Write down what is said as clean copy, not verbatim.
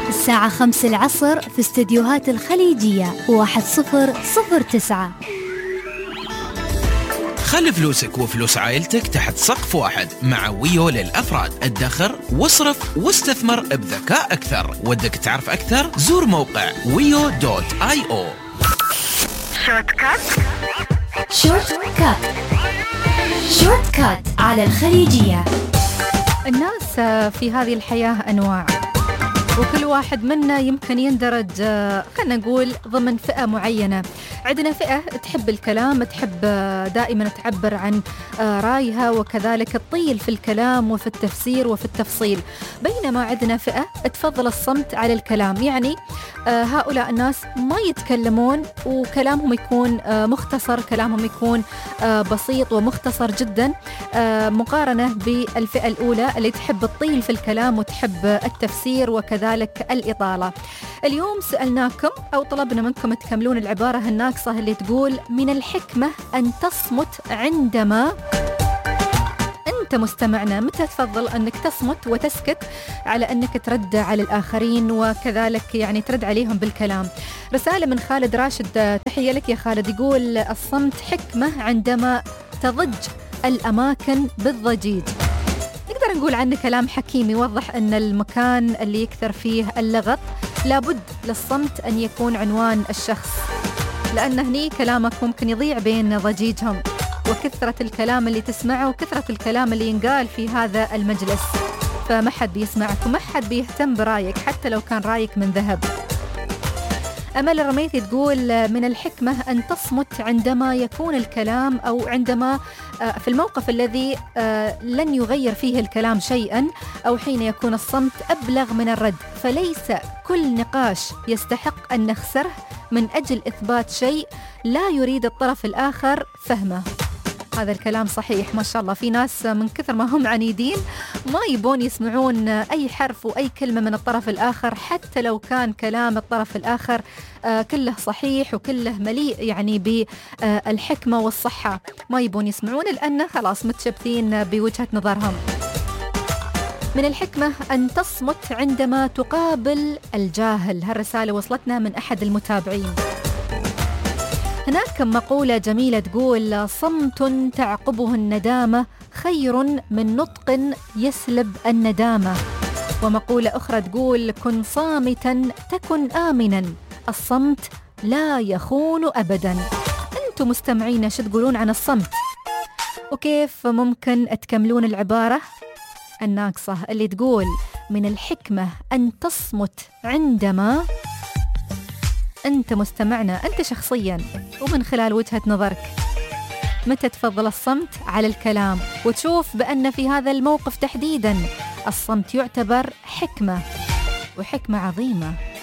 الساعة 5 العصر في استديوهات الخليجية 1009. خلي فلوسك وفلوس عائلتك تحت سقف واحد مع ويو للأفراد. ادخر واصرف واستثمر بذكاء أكثر. ودك تعرف أكثر؟ زور موقع wio.io. شورت كات على الخليجية. الناس في هذه الحياة أنواع، وكل واحد منا يمكن يندرج خلنا نقول ضمن فئة معينة. عندنا فئة تحب الكلام، تحب دائما تعبر عن رأيها، وكذلك تطيل في الكلام وفي التفسير وفي التفصيل. بينما عندنا فئة تفضل الصمت على الكلام، يعني هؤلاء الناس ما يتكلمون وكلامهم يكون مختصر، كلامهم يكون بسيط ومختصر جدا، مقارنة بالفئة الأولى اللي تحب تطيل في الكلام وتحب التفسير وكذلك الإطالة. اليوم سألناكم أو طلبنا منكم تكملون العبارة الناقصة اللي تقول: من الحكمة أن تصمت عندما. أنت مستمعنا متى تفضل أنك تصمت وتسكت على أنك ترد على الآخرين وكذلك يعني ترد عليهم بالكلام؟ رسالة من خالد راشد، تحية لك يا خالد، يقول: الصمت حكمة عندما تضج الأماكن بالضجيج. نقدر نقول عنه كلام حكيم يوضح أن المكان اللي يكثر فيه اللغط لابد للصمت أن يكون عنوان الشخص، لأن هني كلامك ممكن يضيع بين ضجيجهم وكثرة الكلام اللي تسمعه وكثرة الكلام اللي ينقال في هذا المجلس، فما حد بيسمعك وما حد بيهتم برايك حتى لو كان رايك من ذهب. أمل الرميثي تقول: من الحكمة أن تصمت عندما يكون الكلام أو عندما في الموقف الذي لن يغير فيه الكلام شيئا، أو حين يكون الصمت أبلغ من الرد، فليس كل نقاش يستحق أن نخسره من أجل إثبات شيء لا يريد الطرف الآخر فهمه. هذا الكلام صحيح، ما شاء الله. في ناس من كثر ما هم عنيدين ما يبون يسمعون أي حرف وأي كلمة من الطرف الآخر، حتى لو كان كلام الطرف الآخر كله صحيح وكله مليء يعني بالحكمة والصحة، ما يبون يسمعون لأنه خلاص متشبثين بوجهة نظرهم. من الحكمة أن تصمت عندما تقابل الجاهل. هالرسالة وصلتنا من أحد المتابعين. هناك مقولة جميلة تقول: صمت تعقبه الندامة خير من نطق يسلب الندامة. ومقولة أخرى تقول: كن صامتا تكن آمنا، الصمت لا يخون أبدا. أنتم مستمعين شو تقولون عن الصمت؟ وكيف ممكن تكملون العبارة الناقصة اللي تقول: من الحكمة أن تصمت عندما. أنت مستمعنا، أنت شخصيا ومن خلال وجهة نظرك متى تفضل الصمت على الكلام، وتشوف بأن في هذا الموقف تحديدا الصمت يعتبر حكمة وحكمة عظيمة.